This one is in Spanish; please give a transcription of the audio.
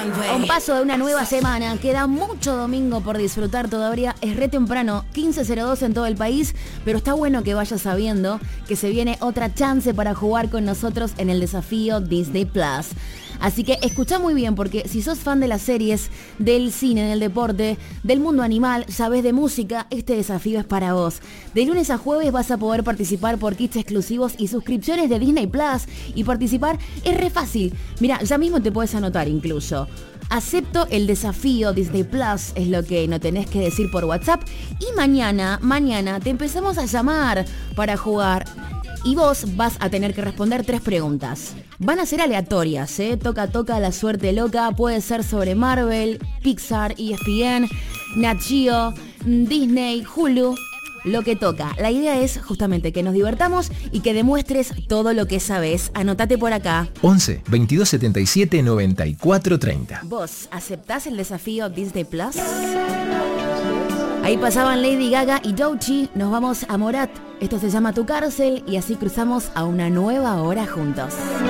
A un paso de una nueva semana, queda mucho domingo por disfrutar todavía, es re temprano, 15:02 en todo el país, pero está bueno que vayas sabiendo que se viene otra chance para jugar con nosotros en el desafío Disney Plus. Así que escuchá muy bien, porque si sos fan de las series, del cine, del deporte, del mundo animal, sabés de música, este desafío es para vos. De lunes a jueves vas a poder participar por kits exclusivos y suscripciones de Disney Plus. Y participar es re fácil. Mira, ya mismo te puedes anotar incluso. Acepto el desafío Disney Plus, es lo que no tenés que decir por WhatsApp. Y mañana te empezamos a llamar para jugar. Y vos vas a tener que responder 3 preguntas. Van a ser aleatorias, Toca la suerte loca. Puede ser sobre Marvel, Pixar, ESPN, Nat Geo, Disney, Hulu. Lo que toca. La idea es justamente que nos divertamos y que demuestres todo lo que sabes. Anotate por acá. 11 22 77 94 30. ¿Vos aceptás el desafío Disney Plus? Ahí pasaban Lady Gaga y Doechii. Nos vamos a Morat. Esto se llama Tu Cárcel y así cruzamos a una nueva hora juntos.